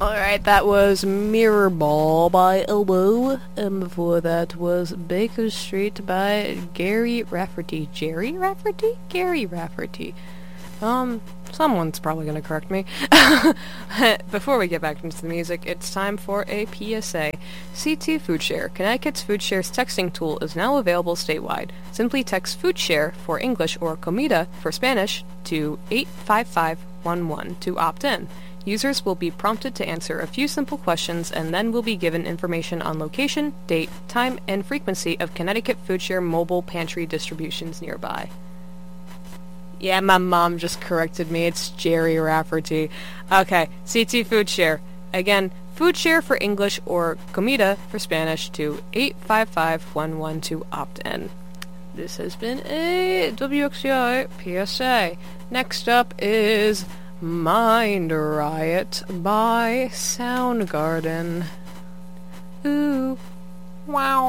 Alright, that was Mirror Ball by Elbow, and before that was Baker Street by Gary Rafferty. Jerry Rafferty? Gary Rafferty. Someone's probably gonna correct me. Before we get back into the music, it's time for a PSA. CT FoodShare, Connecticut's FoodShare's texting tool, is now available statewide. Simply text FoodShare for English or Comida for Spanish to 85511 to opt in. Users will be prompted to answer a few simple questions and then will be given information on location, date, time, and frequency of Connecticut FoodShare mobile pantry distributions nearby. Yeah, my mom just corrected me. It's Jerry Rafferty. Okay, CT FoodShare. Again, FoodShare for English or Comida for Spanish to 85511 to opt in. This has been a WXCI PSA. Next up is Mind Riot by Soundgarden. Ooh. Wow.